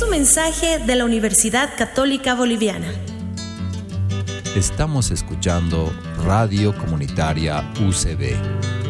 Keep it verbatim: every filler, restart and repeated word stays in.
es un mensaje de la Universidad Católica Boliviana. Estamos escuchando Radio Comunitaria U C B,